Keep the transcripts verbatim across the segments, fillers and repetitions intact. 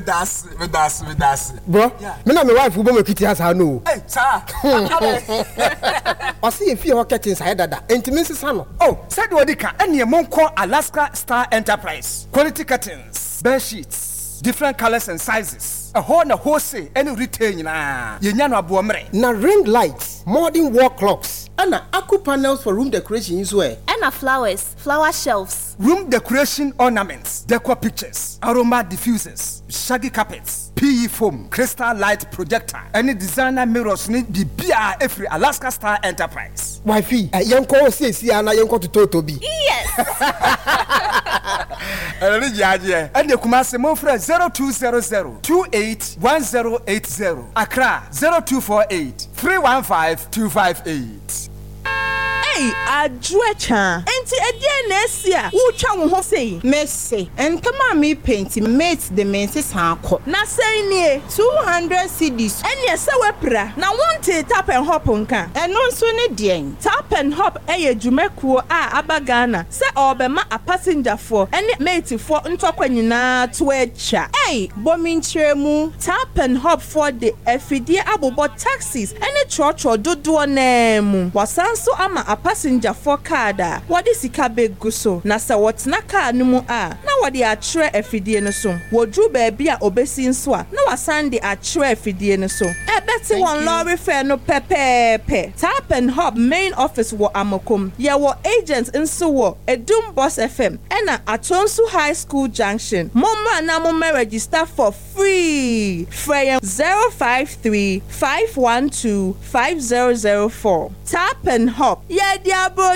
That's that's that's. Bro, me na my wife who be kiti asa no. Hey, sir. I see if you get inside that. Intimacy sano. Oh, said Wadika, and your monko Alaska Star Enterprise. Quality curtains, bed sheets, different colors and sizes. A whole na wholesale any retail na. Yenyano abuamre. Na ring lights, modern wall clocks, and aku panels for room decoration is where. And flowers, flower shelves, room decoration ornaments, decor pictures, aroma diffusers, shaggy carpets, P E foam, crystal light projector, any designer mirrors need be beer every Alaska Star Enterprise. Wifey, a young call says here na young call to Totobi. Yes. And the Kumasi Mofra zero two zero zero two eight one zero eight zero. Accra zero two four eight three one five two five eight. Hey, Adwecha. Enti edie na esia. Wo twa wo ho sei. Messi. Entama me paint mate the menses hanko. Na sei nie two hundred cedis. Ene se wepra. Na wonte tap and hop nka. Eno nso ne den. Tap and hop eye dwumekuo a abagana. Se obema a passenger for ene mate for ntokwa nyina to echa. Hey, bominchiremu. Tap and hop for the efidie abobo taxis. Ene chocho dodo nemu. Wasanso ama a passenger for kada. What is sika begu so? Na sa watna car no mu a. Na wadi a tre efidie no so. Wodru baabi a obesi nso a. Na wasande a tre efidie no so. E beti won lorry fare no pepepe. Tap and Hop main office wo Amokom. Ye wo agents nso wo Edum Boss F M. Ena Atonsu High School Junction. Moma na mo register for free. Frey zero five three five one two five zero zero four. Tap and Hop. Yeah, diabo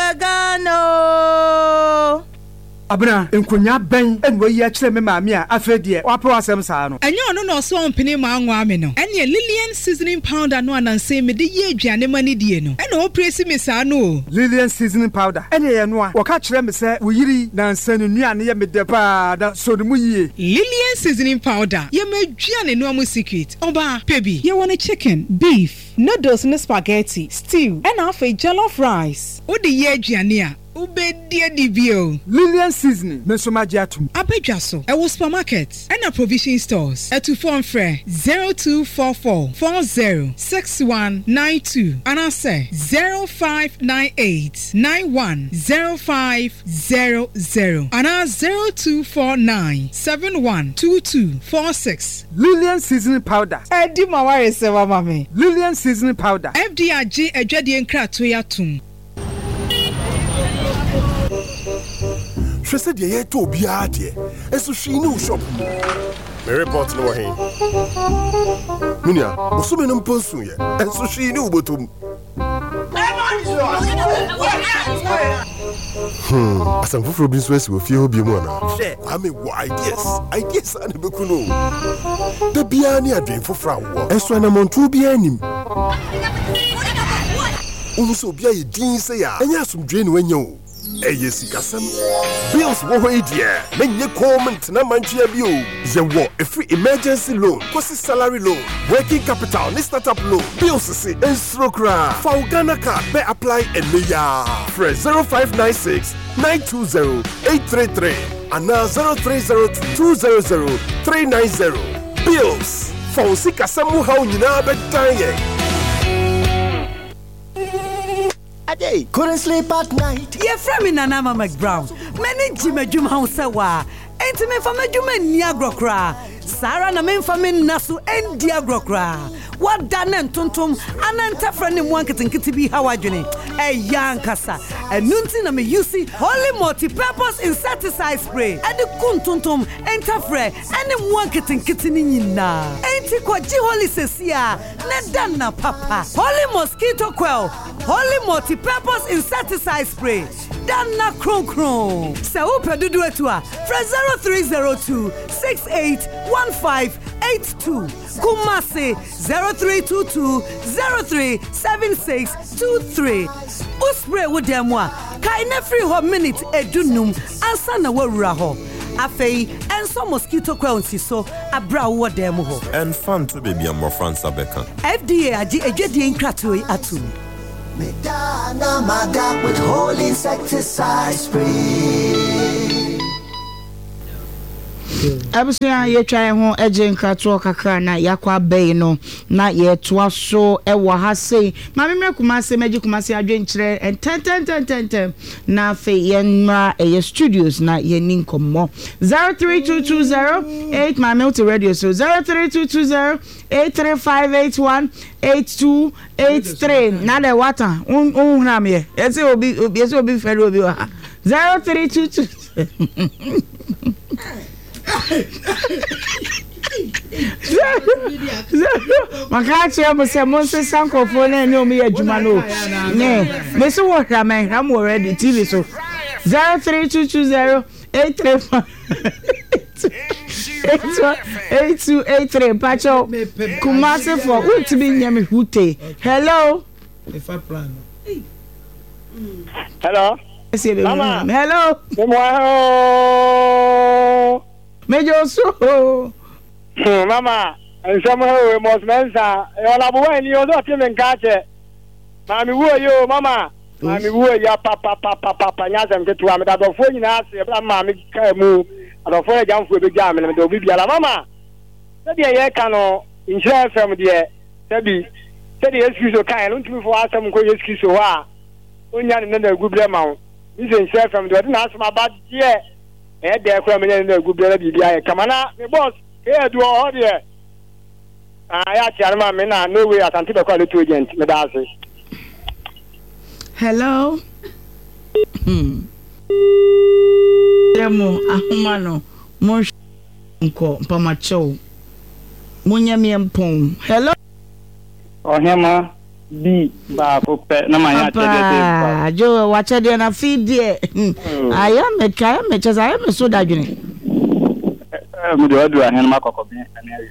chabagano. Abna enkonya ben enwo yi akire me maami a afedie wapo asem saa no enye ono no so ompini ma anwa me no ene Lillian seasoning powder no ananse me de ye aduane mani die no ene o presi me saa no Lillian seasoning powder ene ye no a wo ka kire me se wo yiri na nsanu nuane ye me de pa da so no mu yie Lillian seasoning powder ye ma aduane no amu secret oba pebi ye want chicken beef noodles no spaghetti stew and half a jollof rice o de ye aduane a Ubedie dibio Lillian seasoning me so maji atum abedwa so e wo supermarket and a provision stores e to phone frɛ zero two four four four zero six one nine two and I say zero five nine eight nine one zero five zero zero and I zero two four nine seven one two two four six. Lillian seasoning powder e di ma ware se wa mame Lillian seasoning powder F D I G adwade nkrato ya tum. She de ye to bia de eso hwi ni shop me report no he munia osome no mponsu ye eso hwi ni ubotom hmm asam fufuro bi so esi ofie obi mu ana ame wo ideas ideas ana beku no da bia ni adwen fufura wo eso na montu bia anim uso bia ye din se ya enya asumdwe ni wanya o Eye sikasem bills wo hoi dia menye comment na mantua bio ye wo every emergency loan kosi salary loan working capital ni startup loan bills se instrokra for Ghana card be apply and ya fresh zero five nine six nine two zero eight three three and now zero three zero two zero zero three nine zero bills for sikasem wo ha nyina be dan ye Ade, couldn't sleep at night. Ye frame na Nana McBrown. Many jimejum hausawa. Enti me fama juma ni agrokra. Sara na me fama nasu endi agrokra. What dane tuntum ananta frani mwanketenkiti bi hawajuni. E yankasa. E nunti na me yusi holy multi-purpose insecticide spray. E di kuntuntum entafre eni mwanketenkiti ni nyina. Enti kwa ji holy sesia ne dana papa. Holy mosquito quell. Holy multi-purpose insecticide spray. Dana kron kron. Se upe dudu etua. Fra zero three zero two six eight one five eight two. Kumasi zero three two two zero three seven six two three. Uspray wudemwa. Kaine free ho minute edunum ansa na wawura ho. Afei enso mosquito coil so abra wo dem ho. And fun to baby am France abeka. F D A agi ejwede nkrato yi atum. Medana Maga with whole insecticide spray. Abusua ye try ho eje nkrato kakra na yakwa bay no na ye toa so e wa ha sei ma me mekuma se meji kuma se adwenkyere and ten ten ten ten ten na fe ye nra e studios na ye ni nkomo zero three two two zero eight my multi radio so zero three two two zero eight three five eight one eight two eight three na de wata un un hram ye ese obi ese obi fere obi wa zero three two two Makache mo se mo se sankofo na ni omi adwuma no ne me so wo hra man hra mo already T V so zero three two two zero eight three five eight two eight three pacho Kumasi for ultimi nyame hute. Hello if I plan hello Mama. Hello. Hello. Mejo so. Mama, and somehow we must mensa. Yola boy ni odo ti men kache. Mami wo yo mama. Mami wo ya papa papa papa nya sem ketu am da do fo nyina ase bla mami ka mu. Ado fo ya jamfo be jam me do bibia la mama. Se de ye ka no insure fm de se bi se de excuse o kan no ntumi fo asem ko excuse o a. Onya ne na gubre ma wo. This is from the National about yeah. Eh, there from the good baby. Come on, the boss. Here, do all there. I actually, I no way I can take a call to agent. Hello. Hmm. Demo, Ahumano, Monko, Pamacho, Munyamiampong. Hello. Oh, Hema. Bi ba pope na manya chede jo wacha de na feed there aya me kai me cheza aya me so dadwene eh mu de odu ahen makoko bi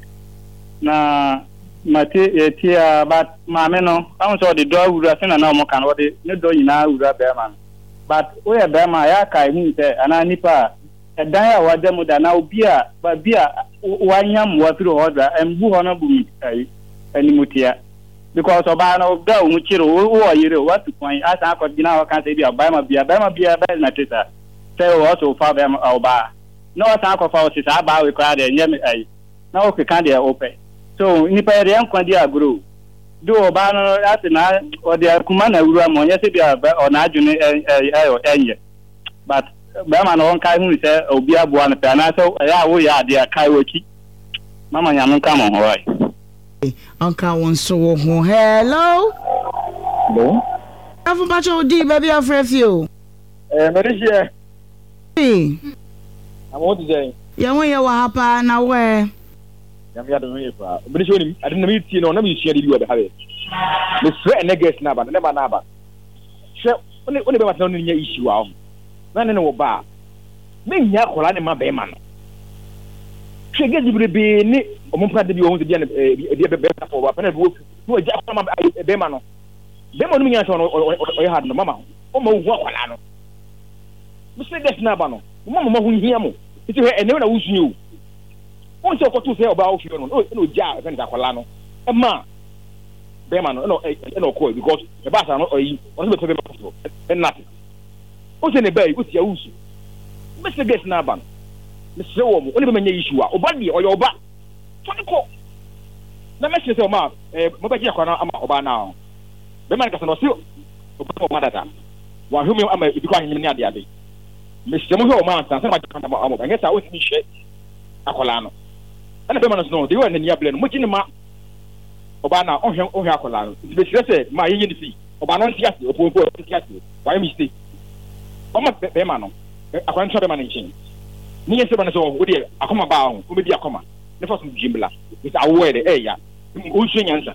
na mate etia but ma me no am so de do awura se na na mo kan wo de ne do nyina awura be ma but we be ma ya kai hu se ana nipa edan ya wa dem da na obi a ba bi a wanyam wa firi hoda embu ho na bu mi ai animutia because oba na oga unu chiro wo yire what point as an akọdina wa kan say bia ba ma bia ba ma bia ba na tesa say wo so fa ba oba no as an akọfa o sisa ba we kwa de nyem ai na o ke kan de ope so ni pa re nkwa di agro do oba no as na o de kuma na wuru am onye say bia o na adwune ayo enye but ba ma no kai hu say obi aboa na pa na so ya wo ya de kai waki mama nya no kam ho right Uncle won so ho. Hello. Hello. Afu bacho di baby afref you. Eh, Marisha. Hey. I'm what today. Ya won ya wa hapa na we. Ya me ado me fa. Marisha ni, I didn't meet you no, na me share di we be have. Me swear negus na ba, na ba na ba. She, oni oni be ma tano ni nya issue wa. Na ne no wo ba. Me nya kola ne ma be ma no. She get di be ni omo prade bi o de bia e de be for wa pana wo no ja ma be ma no be ma no nya so no o ya had no mama o ma wo akwala no mo se des na ba no mo mama hu hia mo ti he ene na wo sunu o se ko tu se oba o fi no no ja e na akwala no e ma be ma no no e no ko because e ba sa no o yi o se be be ma so e na o se ne bai o ti ya usu mo se des na ba no me se wo mo o ne be ma nya issue a oba de o yo oba Foniko. Na message say o ma eh mo ba ji akwa na ama oba na o. Be man ka so no si oba o ma data. Wa humi ama ibi kwa himi ni ade ade. Me se mo hwe o ma san se ma ji kan ama ba ngesa o ti ni hwe akola no. Ana be man no de wo na ni able no mo ji ni ma oba na o hwe o hwe akola no. Be sire se ma yin ni si. Oba no nti ase opo opo nti ase. Wa mi stay. O ma be man no. Akwa nso be man nchin. Ni yese ba na so o de akoma ba ho. O me di akoma. The first Jimbla is aware the area. Unshinyansa.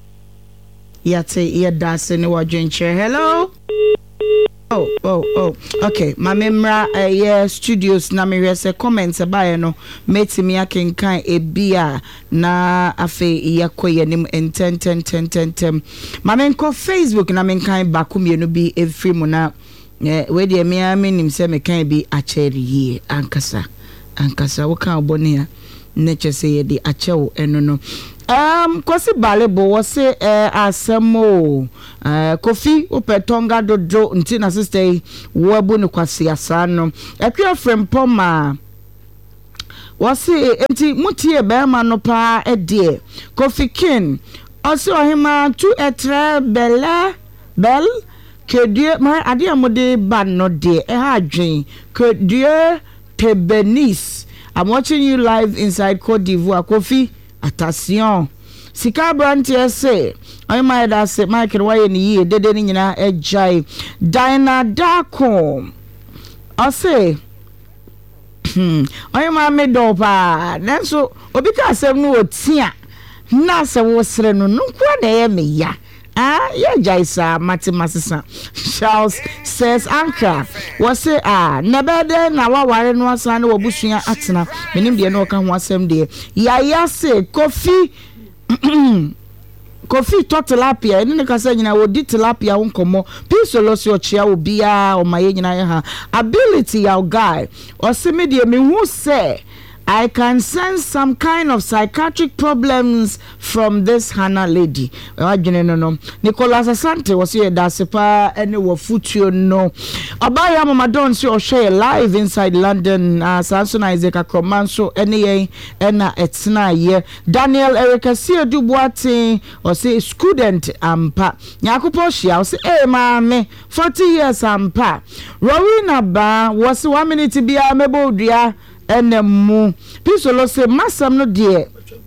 Yate, yeah, that's in our drink chair. Hello. Oh, oh, oh. Okay, my memra, uh, yeah, studios, na me rese comments about no, meti mi akin kan e bia na afe yakwe yanim en ten ten ten ten ten. My men ko Facebook na men kan bakum yenu bi every mona. Eh, we de me aminim se me kan bi acheri ye ankasa, ankasa wokan obonia. Nature say the achew eno no um kwasi balebo wo se eh asemo eh kofi opetonga dodo nti na sister wo abu ne kwasi asa no ekwe frem poma Wasi enti mutie bema no pa edie. Kofi King. Osi ohima tu etre belle belle que Dieu ma adi amode ban no de e ha adwen que Dieu te bénisse. I'm watching you live inside Côte d'Ivoire. Kofi, attention. Sika Brantier say, I might have said Michael Way in the year, de de ni na e jai. Dina Dako. I say, hmm, I ma me do pa. Then so, obi ka asem no tia. Na se wo sere no no kwa na ye me ya. Ah, yeah, Jaisa, Mati Masisa. Charles says, Anka, was say, ah, Nebede, Nawa Warren was an Obushia Atana, meaning the Anoka was some day. Ya, say, coffee, coffee, tot tilapia, and in the Casagina would di tilapia won't come more. Peace or loss your chair will be or my ability, our guy, or simidia, me who say, I can sense some kind of psychiatric problems from this Hannah lady. Nicolas Asante was here. That's a any future no. Abaya mama don't see or share live inside London. Uh, Samson Isaac Akromanso any ena etna ye. Daniel Erica see du boite or say student ampa. Nyakupo shia or say eh mame forty years ampa. Rowena ba was one minute to be a mebo dia. Enemu pisolo se masam no de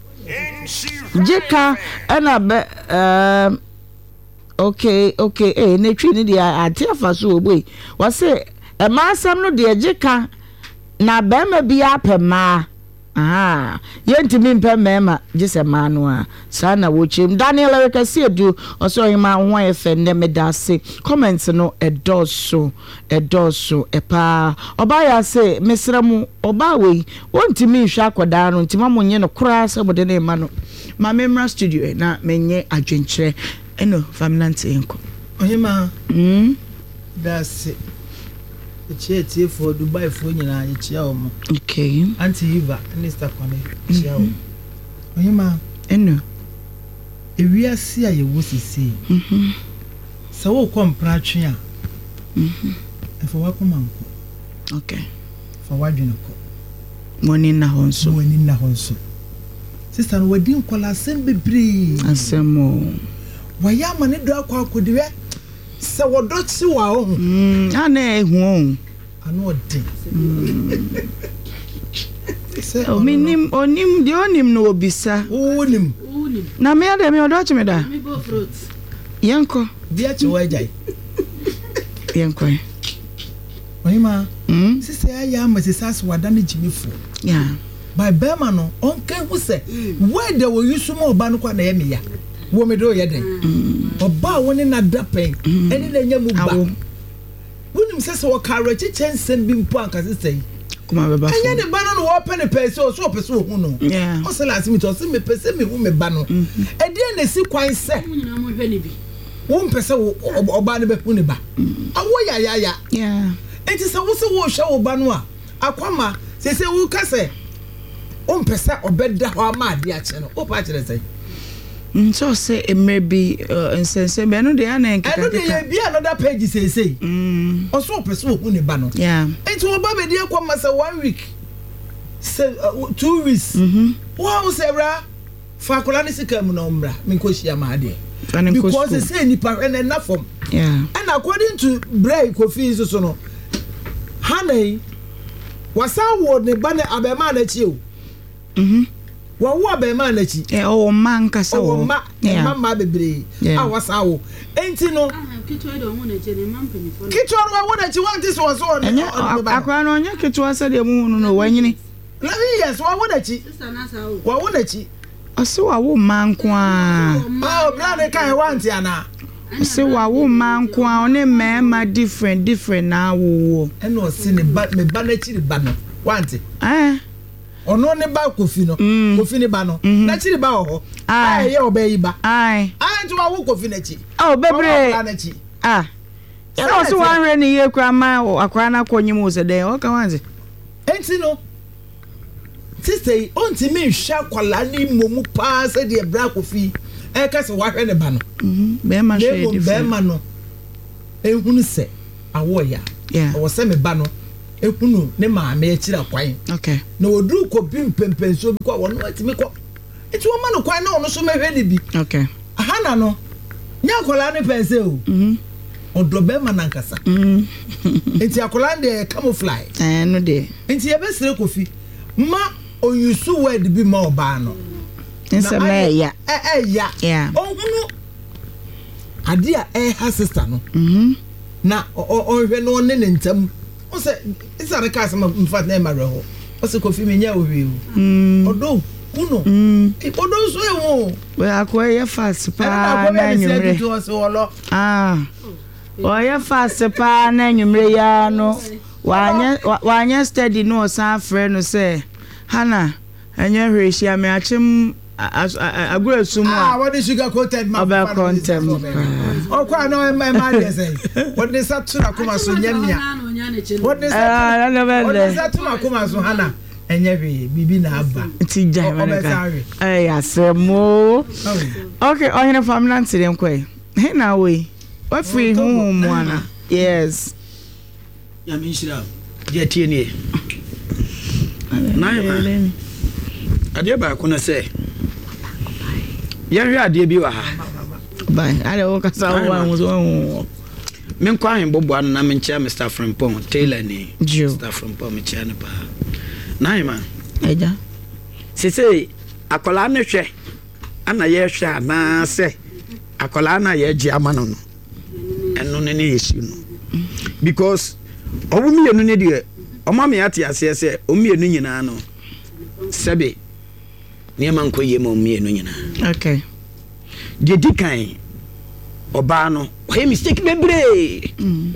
jeka ena be um okay okay eh na twi ni de ati afaso oboy wo se e masam no de jeka na be ma bi apema ah yentimi mpe mema jese manu a sana wochim Daniel Erica Siedu oso hima ho efe ne medase comments no edoso edoso epa oba ya se mesramu oba we wontimi hwa akoda no ntima monye no kura se bode na ema no ma memra studio na menye adwenkyere eno famnante enko ohima mm that's Che tie for Dubai for nyina ye chia o mo. Okay. Auntie Eva, Mister Kwame, chia o. Oyema, eno. Ewiase a ye wo sisi. Mhm. Se wo kompra twe a. Mhm. E for wa komanko. Okay. For wa dwene ko. Moni na honso. Moni na honso. Sister no wadi nkola sem bebre. Asemo. Wa ya mane do akwa akodiwe. Se wodoti wa o mm ana ehu anu odi se o minim onim de onim no obisa onim na me ade me odoti me da me go fruit yanko dia che wa jai yanko oyima mm sise aya amasisas wada ne jimifo yeah by bema no onke hu se where they will use mo ba no kwa na ye me ya wo me do ye den oba woni na dapen eni na nya mu ba wonim sese wo karo chichen sem bi mpo anka sese kuma beba fo anya ne ba no wo pe ne pese o so pese hu no o se last minute o se me pese me hu me ba no e de na si kwan se nyina mo hwe ne bi wo mpese wo oba ne be hu ne ba awo ya ya ya yeah enti se wo se wo hwe wo ba no a akwama sese wo kase o mpese obeda ho ama ade a che no o pa kire se so say it may be uh insense be no dey na nkeka no dey be another page say say mm oso person wo ne ba no yeah enti wo ba be dey kwama say one week say uh, two weeks mhm wo say bra fa kola ne sika mu no mbra me ko hia ma ade because they say ni pa na na form yeah and according to Bray Kofi so no hanai wasa wo ne ba ne abema na chi o mhm wa wo abema na chi eh o man kasa wo ma mama bebre a wasa wo enti no kitwa do ho na chi ne mampani fo kitwa no wo na chi wanti so so no akwa no nya kitwa sa de mu no no wanyini na yes wa wo na chi wa wo na chi ose wa wo man ko a oh bra ne kai wanti ana ose wa wo man ko a one mema different different na wo e no se ne ba me ba na chi ba no wanti eh ono ne ba Kofi no Kofi ne ba no na chiri ba ho ah ye obayi ba ai ai nti wa wo Kofi na chi oh bebre ah ya no so wan re ni ye kwa ma akwa na kwonyim wo se den o ka wanze enti no sister onti me hwa kwala ni momu pa se de bra Kofi e ka se wa hwe ne ba no mhm be ma hwe different be ma no e hunu se awo ya yeah o se me ba no ehunu ne maame akira kwan okay na oduru ko bim pempenso bi ko wono atimi ko eti wo ma no kwan na ono so mehwe ne bi okay ahana no nya akola ne pense o mhm odobe ma nankasa mhm eti akola de camouflage eh no de enti ye be sire kofi ma oyusu word bi ma oba no nse me ya eh eh ya yeah ohunu adia eh ha sister no mhm na ohwe no ne ne ntam o se isa re ka sama mfa na ma reho o se kofi me nya ohwe o odo kuno mm odo so e wo we akwa ye fast pa na nyumre ah o ye fast pa na nyumre ya no wanye wanye steady no san frɛ no say hana enye hwehia me achim agro sumu ah what is sugar coated ma about content o kwa no e ma dey say what is that tuna kuma so nyamia what is that what is that tuna kuma so hana enye hwe bibi na aba ti jai manaka eh asemo okay ohene family ntire nkwe he na we we free home mwana yes ya minshira je tie nie na ade ba ko na se ya hwe ade bi wa ha ba ale wo kasa wa wo so men kwa hin bobo an na men chia Mister Frimpong Taylor ni Mister Frimpong me chia ne ba na ma eja se se akola ne hwe ana ye hwe ana se akola na ye gi amano no eno ne ne yesu no because obu mi enu ne de omo me ate ase se o mi enu nyina no sebe ne man koye mo mi enu nyina okay de dikan oba no o he mistake bebre mm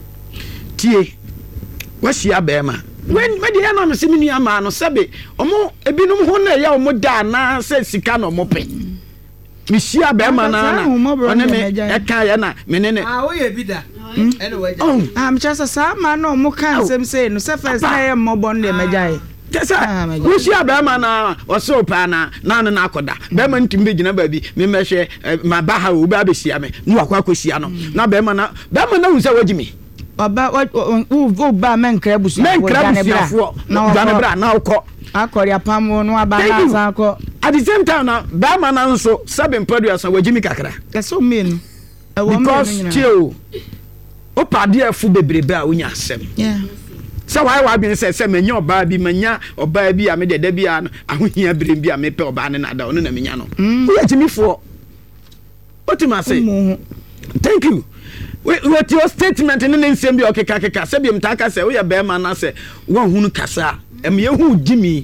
tie wahia bema when me de na me se minu ama no sebe omo ebinum ho na ya omo da na se sika no mo pe me hia bema na na one me e kan ya na me ne ne ah wo ye bi da anyway am chasa sa ma no mo kan sem say no se first na ye mo bon de majai tesa wo hia bema na o so pa na na na akoda bema ntim be gina ba bi me mehwe ma ba ha wo ba be hia me no akwa akohia no na bema na bema na hu se wagimi oba wo ba men krabusu men krabusu na dane bra na ukọ akọrịa pamo no aba na san akọ at the same time na ba ma na nso seven produce wagimi kakra eso menu e wo because tio o pade afu bebrebe a wonya asem yeah so why wa bi se se menya oba bi menya oba bi a me dede bi a ahohia brem bi a me pe oba ne na da ono na menya no wo yagimi fo otima say thank you what your statement in the same be okay kaka se bi mtaka se wo ya be ma na se wo hunu kasa em ye hu jimi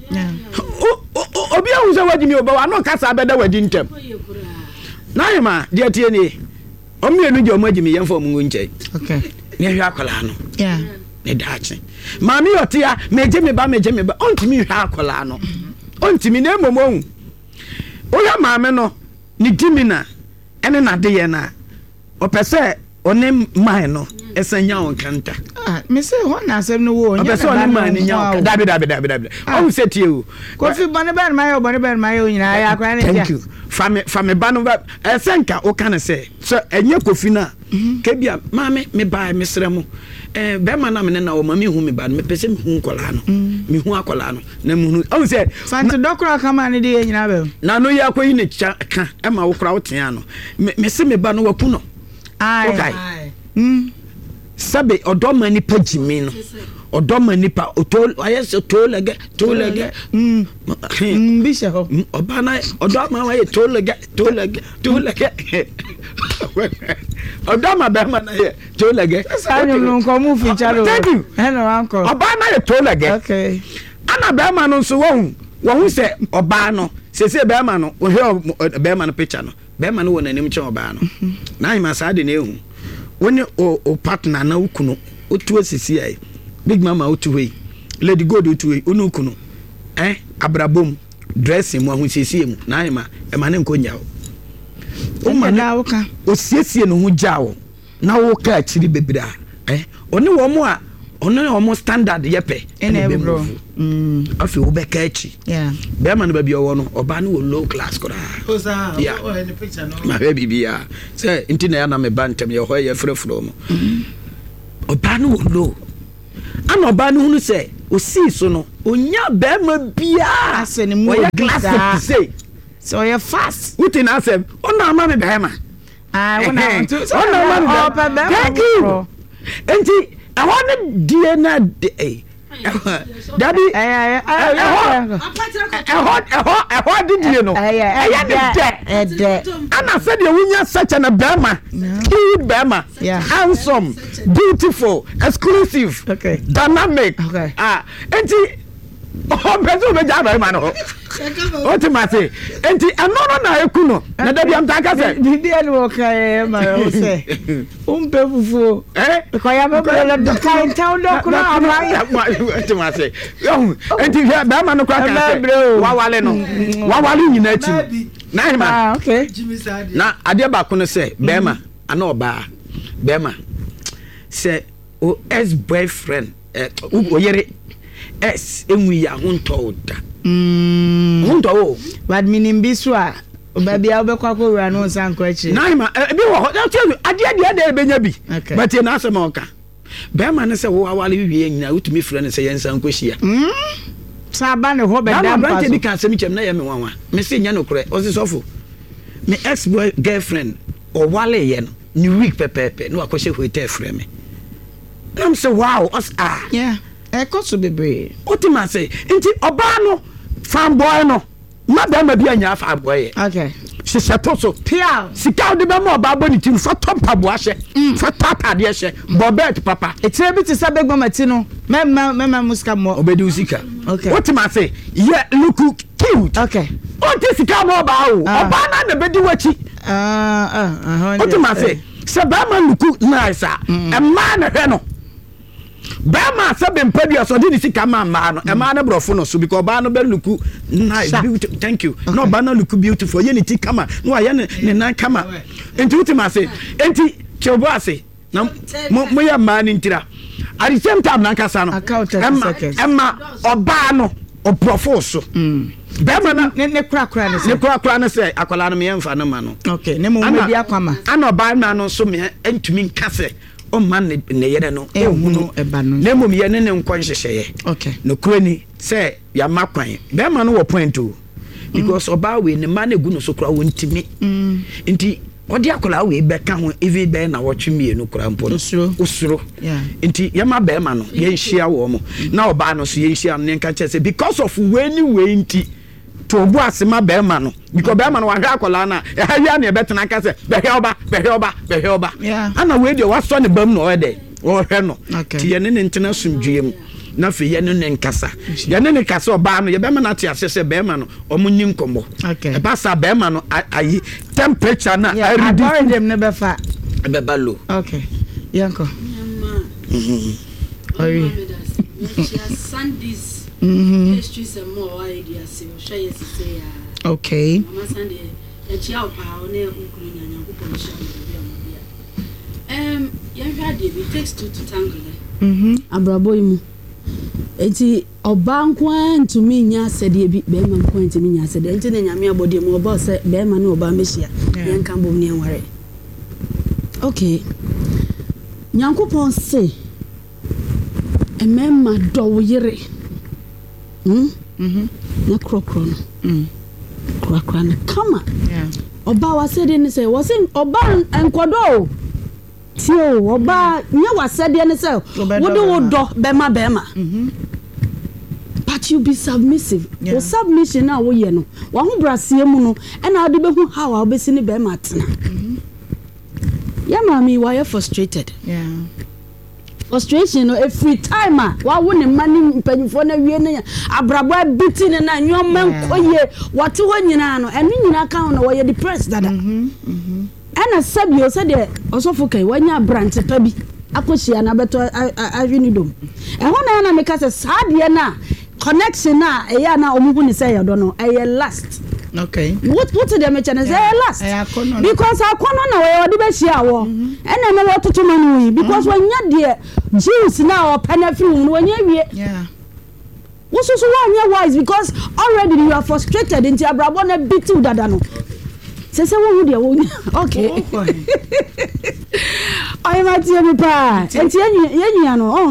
obi a hu se wajimi oba wa no kasa be da wadi ntem na yema de tie ni o mi enu je o majimi ye fo mu nche okay ne hwa akola no yeah ne dachi mami otia meje me ba meje me ba ontimi hwa akola no ontimi na emomo o ya mame no ni dimina ene na de ye na o pese onem man no esanya on kanta ah me say ho na asem no wo nya na onem man nya on dabi dabi dabi dabi o se tie o Kofi bone ben my o bone ben my o nyina ya akwa ne dia thank you fami fami banu ba esenka o kan se so enye Kofi na ke bia mame me ba me sremu eh be ma na me na o mami hu me ba me pese me hu kola no me hu akola no na me hu o se fanti dokura kama ne dia nyina be na no ya koyi ne ka e ma wo kra wo tia no me se me ba no waku no ai okay mm sabe odoma ni pagimi no odoma ni pa otol ayese tolege tolege mm bisha ho obana odoma wa ye tolege tolege tolege odoma be ma na ye tolege sa nyu no ko mu fi chalo hello uncle obana ye tolege okay ana be ma no so wo wo hu se oba no se se be ma no wo he be ma no picture no be ma no wona nim che oba no na hima sa de na ehu woni o partner na ukunu otu asisi ai big mama otu we lady god otu we onu ukunu eh abrabom dressing mu ahusiesie mu na hima e ma ne nkonya o ma na woka osiesie no hu jawo na woka akiri bebira eh oni wo mu a ono wo mu standard yepe ene bro mm afi wo beka achi yeah be ma no ba bi owo no oba no low class kora o sa o any picture no ma be bibia say inti na ya na me bantem ye ho ye frefro mo oba no low ana oba no hunu say o see so no onya be ma bia ase ne mu classic say so you fast uti na asem ona ma me be ma ah ona ona ma me thank you enti I want D N A eh Daddy eh eh eh hot eh hot did you know eh eh eh ana said you wunya such an Bama cute Bama handsome beautiful exclusive okay dynamic okay ah enti oh bezo be jaba ma no o ti ma say enti anono na ekuno na da biam ta ka say di elu o kai ma o say um pe fufu eh ko ya me bele do kai taw do ko na ma o ti ma say enti ya ba ma no kwa ka say wa wale no wa wale nyina chi na ma ah okay na ade ba ko no say be ma ana oba be ma say o ex boyfriend eh o yere es enwi ya hunto da mm hunto o bad minim bisu a obabi a obekwa ko wura no nsan ko achi na ma ebi wo ho ade ade ade ade benya bi but na asema oka be ma ne se wo awale wie nyina utumi frɛ ne se yensan ko hia mm sa ba ne ho be da ba so bi ka asem chem na ye me wanwa me se nya no korɛ o se sofo me ex boy girlfriend o wale ye no ni week pepepe no akɔhye hotel frɛ me nam se wow us ah yeah e ko so bebre otima say enti oba no fanboy no ma ba ma bi anya fanboy okay she settle so pia sika de be ma oba boni tim fa top pabo ahye fa tata de ahye bobet papa etie bi ti sa begba mati no mema mema muska mo obedi usika okay otima say yeah look cute okay o ti sika mo ba o oba na na bedi wachi ah ah otima say se ba ma look nice ah e ma na hwe no Bama sabe mpedi asodi ni sika ma ma no e ma na brofo no so because ba no be luku nice beautiful thank you okay. No ba na luku beautiful ye ni ti kama no aye ne nan kama enti utima say enti chebo ase na mo ya ma ni ntira at the same time na kasa no emma oba no o brofo so mm Bama na ne kura kura ne se ne kura kura ne se akwala no me yemfa no ma no okay ne mo medi akwama ana oba na no so me entumi nkase o man ne yere no e hunu eba no na mom ye ne ne nkon hyehyeye okay no kroni say ya makwan be ma no wo point o because oba we ne ma na gu no so kura wontimi mm nti odi akola we be ka ho even be na wo twemie no kura mpo usuro usuro yeah nti ya ma be ma no ye nhia wo mo na oba no so ye nhia no ne nka che say because of we ni we nti to obu asema be ma no because be ma no wa hwa akola na ya ya na e betena ka say be he oba be he oba be he oba ana we de wa so ne bam no e de wo hwe no ti ye ne ne ntena sumdwiem na fe ye ne ne nkasa ye ne ne kasa oba no ye be ma na ti ase se be ma no omunyi nkomo e ba sa be ma no ayi temperature na I read them ne be fa be ba low okay yanko mhm ori Sundays pastries and more ideas so share yes say ya okay mama Sunday ya chia opa one nkuru nyanya ko polish em ya hwa de it takes two to tangle mhm abrabo imu enti oba nkwa ntumi nya sede bi be ma nkwa ntumi nya sede enti na nyame abode mu oba se be ma na oba mehia yen kan bom ne enware okay nyankopon se emema do yire mm mhm na krokro no mm krokro na kama yeah oba wa sede ne se wo se oba enkodo tio oba nya wa sede ne se wo do wo do be ma be ma mhm but you be submissive o submission na wo ye no wa ho brasie mu no e na ade be hu how a obesi ne be ma tena mhm ya mami why you frustrated yeah frustration no every time ah wa wo ne mani mpanyifo na wie ne abrabo abiti ne na nyoma nkoye wate ho nyina no enu nyina kan no wo ye depressed dada mhm mhm ana sabio se de osofo kai wanya branch pa bi akohia na beto ahwini dom e ho na na meka se saade na connection na e ya na omuhu ni say yodo no e last okay what what the me channel say last because akono na we odi be hia wo ena na wo toto manu because wanya de juice na o penafri wo wanya wie yeah wo so so wanya wise because already you are frustrated into abrabo na bitu dada no se se wo de wo okay I might tell me pa enti yenyi no on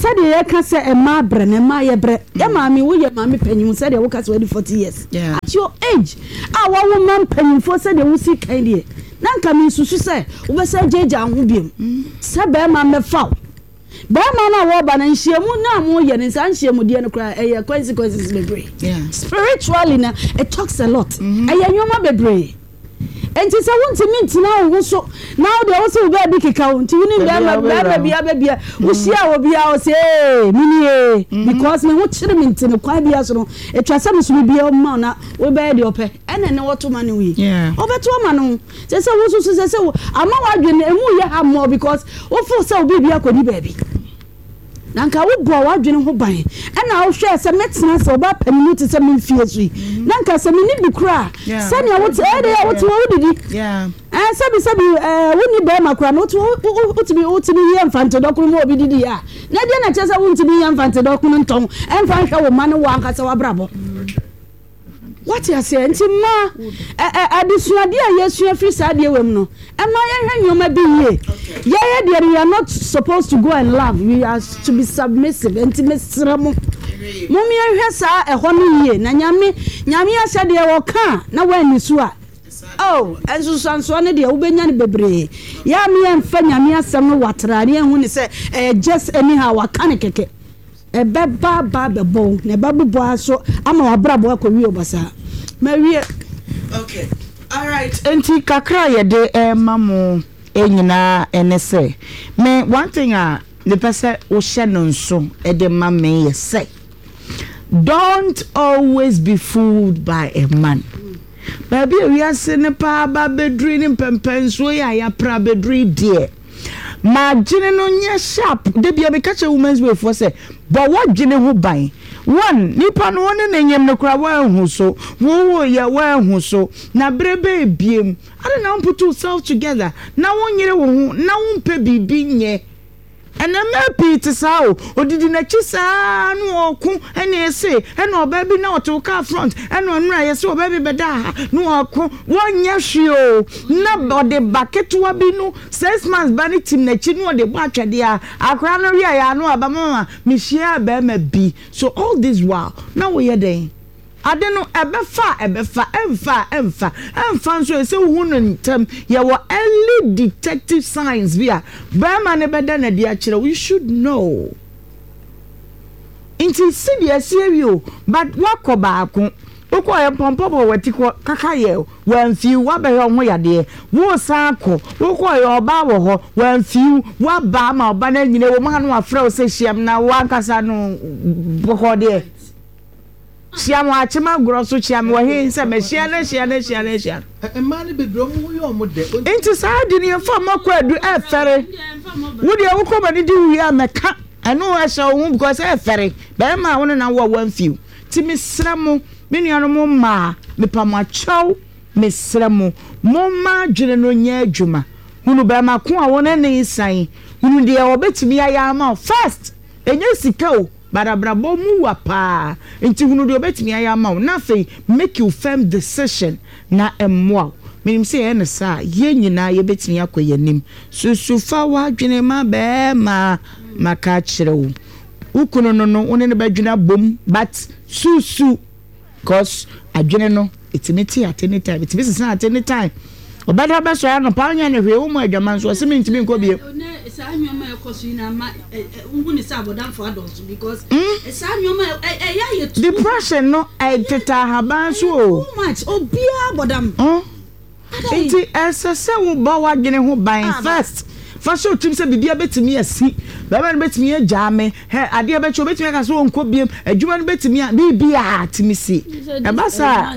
said ye can say a ma bre ne ma ye bre ya maami wo ye maami panyin said ye wo ka so forty years yeah. At your age ah wa woman panyin for said ye wo si kan de nanka mi susu say wo be say jeja ho biem se be ma me fa be ma na wo ba na nhyiemu na mo ye ne san nhyiemu de no kra eh consequences bebre yeah. Spiritually na it talks a lot mm-hmm. Eh nyoma bebre enti se wonti mintina wo so now de wo so be bi keka wonti ni be ma be bia be bia wo hia wo bia wo say mini e because me ho kire mintine kwa bia so no etwa me so bia ma na wo be de ope ene ne woto ma ne wi obeto ma no se se wo so se se wo ama wa dwene emu ye ha mo because wo fo se wo bia kodi baby nanka wo bo wa dwene ho ban ena wo hwe se metena se oba paninu te se memfie so nanka se meni bi kura se ne wo te e de wo te wo didi yeah eh se bi se bi eh woni be makura no to wo te bi wo te bi ye mfante dokuru mo obi didi ya na de na che se wo te bi ye mfante dokuru nton emfa hwa wo ma ne wo anka se wa brabo what you say nti ma adisuade a yesu afri saade wem no e ma ye hwa nyoma bi ye ye ye de you are not supposed to go and love, you are to be submissive nti mesra mo mo mi hwa sa e ho no ye na nyame nyame ase de wo ka na wa ni so a oh enso sanso ne de wo benya ne bebre ya mi emfa nyame asem no watrare ehu ni se eh just anyhow wa ka ne keke ebe ba ba bebo ne ba bubo aso ama wabrabo akowi obasa mawie okay all right enti kakra ye de e mamo enyina enese me one thing a the person wo hye no nso e de mame ye say don't always be fooled by a man. Baby we are sene pa ba bedri ni pempenso ya ya pra bedri die ma gene no nye sharp de bia be catch a woman's way for say but what gene ho ban one nipa no one na nyem no kra wa hu so wo wo ya wa hu so na brebe biem ade na put yourself together na wonyere wo hu na wo mpe bibi nye ena mepi ti sa o odidi na chi sa no oku ene ese ena obabi na oto car front ena onura yese obabi beda no oku wonya hwe o na bode baketo abi no six months bani team na chi no de bo atwede a akra no wi ya no aba mama me hia ba ma bi so all this while now we are den ade no ebefa ebefa emfa emfa emfa so ese hu no ntem ye wo early detective signs via ba ma ne beda na dia kire we should know inti sidia serio but wakoba akon oko ye pompobo watiko kakaye wanfi wabe ho yade wo sanko oko ye oba wo ho wanfi waba ma oba na nyine wo ma no afra o se hyiam na wankasa no bokode Siam wa chima grosso chiam wa he se me hia na hia na hia na hia e ma ne bedro mu yo mo de enti sa de ne fa makwadu e fere wo de wo ko ba de wi a meka eno a sha wo because e fere be ma wo na wo wan fiu ti me sramo me nuano mo ma me pa ma chaw me sramo mo ma dwene no nya adwuma hunu be ma ko a wo na ne san hunu de wo betimi aya ma first enya sika o barabrabo mu wapa enti hunu de obetimi aya ma na fe make you firm decision na emwa minim se e ne sa ye nyina ye betimi akoye nim susufa wa dwene ma be ma maka kirewo ukuno no no one ne badwena bom but susu cause adwene no etimiti at any time etimiti san at any time obada ba so ya no pa nya ne hwe wo mu adwaman so se mentimi nko bie sa nyoma ekosu na ma nguni sa bodan for adults because sa nyoma e ya ye depression no e teta haban so too much obia bodam enti esa se wo ba wa dwene ho ban first for sure tim se bibia betimi asi baba no betimi ajame he ade be cho betimi ka so nko biem adwuma no betimi a bibia timi si e ba sa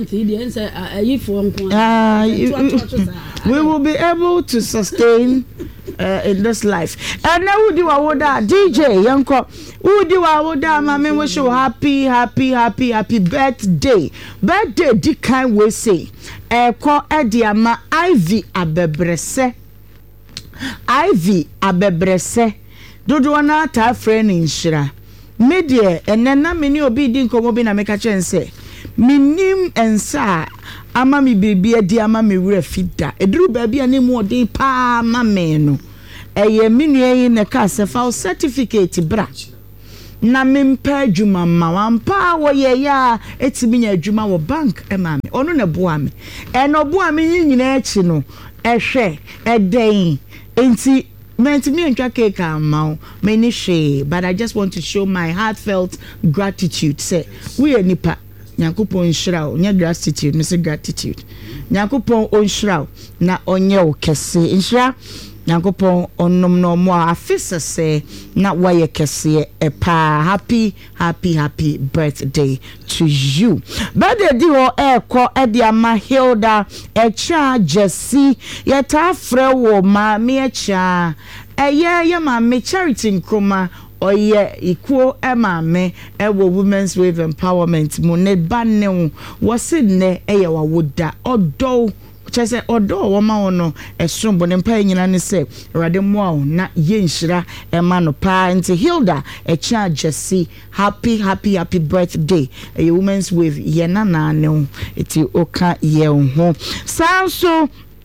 we will be able to sustain uh, in this life. And now we do our D J Yanko. We do our mama wish you happy, happy, happy, happy birthday. Birthday di kind we say. Eko ediama Ivy abebrese. Ivy abebrese. Dodo na ta friend inshira. Media enena meni obi di nkomo bi na meka chense. Minim ensa ama mi bibi edi ama mi wura fida eduru baabi ane mu odin pa ma me no eye minue yi ne ka se fa certificate bra na mempa adwuma ma wampa wo ye ya etimi nya adwuma wo bank e ma me ono na boa me e no boa me nyina achi no ehwe eden enti menti me ntwa cake amao me ni hwe but I just want to show my heartfelt gratitude say we anipa Nyankopon nhyira nya gratitude me say gratitude Nyankopon onhyira na onye wo kese nhyira Nyankopon onom no mo afisese na waye kese epa happy happy happy birthday to you birthday di ho eko edi ama Hilda echa Jesse yeta frɛ wo ma me echa eye ye ma me Charity Nkrumah oye ikuo emame ewo women's wave empowerment mo ne banne wo se ne eye wa woda odo chese odo wo ma wono esombo ne mpa nyina ne se rade mo na yenhyira ema no pa nti Hilda echa Jesse happy happy happy birthday a women's wave ye na na ne eti oka ye ho sanso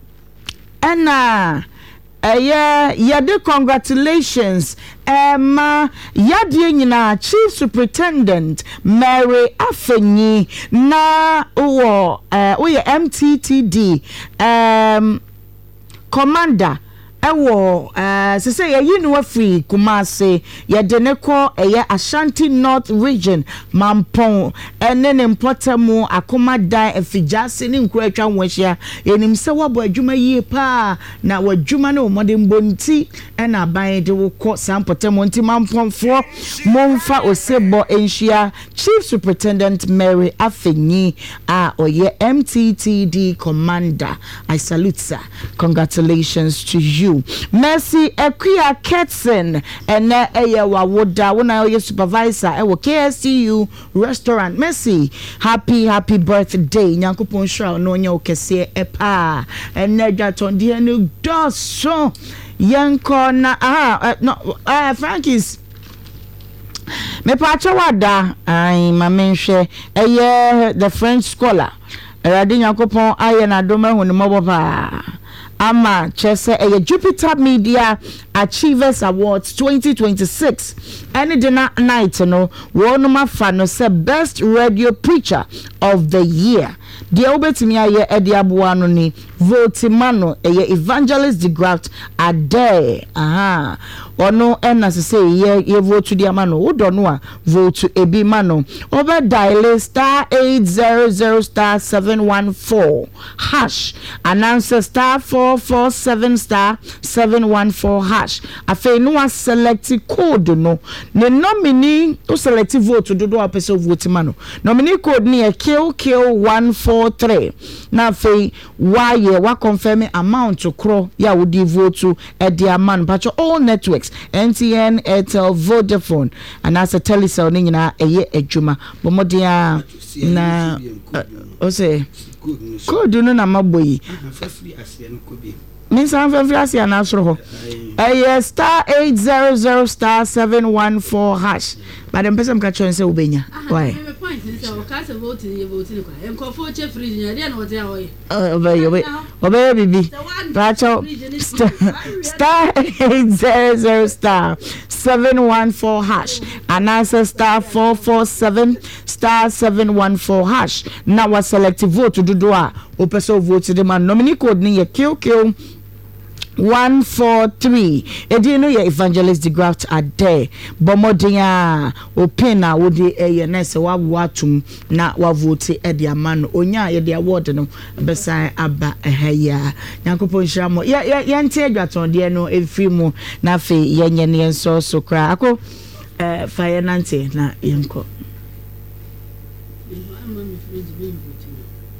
ena eye yade congratulations Emma yade nyina Chief Superintendent Mary Afenyi na wo eh wo M T T D um commander ewo eh se se ye no free Kumase ye de ne ko eye Ashanti North region Mampon ene ne mpotemu akomadan afijase ne nkura atwa nwahia enim se wabo adwuma yie pa na wadwuma ne omode mbonti ena aban de wo ko sampotemu nti Mamponfo momfa osebo enhia Chief Superintendent Mary Afenyi a oye M T T D commander. I salute sir. Congratulations to you. Mercy Equia Ketson and Eya Wawoda when I your supervisor ewo K S C U restaurant. Mercy happy happy birthday Nyankopon shra no nya okese epa and Nedja tondi enu doso yanko na ah no uh, Frankie's me pacha wada ai mamenhwe eye the French scholar erade Nyankopon aye na doma hu ne mobopa ama chese eye Jupiter Media Achievers Awards twenty twenty-six any dinner night no one ma fa no say best radio preacher of the year the obetimi aye edi aboa no ni vote mano eye Evangelist de Graft ade aha ono ena se say ye ye vote to the mano odo no a vote to ebi mano over dial star eight hundred star seven one four hash announcer star four four seven star seven one four hash afa no a select code no ne nominee to select vote do do apese vote mano nominee code ni e K K one four three na afa why ye wa confirm amount to cro ya wo di vote to e dia man patcho all networks N T N, Airtel, Vodafone and as a Telecel ni nyina eye adwuma bomodia na o say code no na maboyi Miss Anfafrasi and Asro. A star eight hundred star seven one four hash. But the person catch on say Ubenya. Why? Oh, obey, obey, obey, baby. Star eight hundred star seven one four hash. And answer star four four seven star seven one four hash. Now what selective vote to do doa. Opeso vote to the man. Nominee code ni ye kill kill. one four three edino ye Evangelist de Graft ade bomodia opina wodi eye na se wa watum na wa vote e de amano onya ye de award no besan aba ehaya Nyankopon hira mo ya ya ntie adwaton de no efri mu na fe ye nye ne so so kra ako eh finance na yenko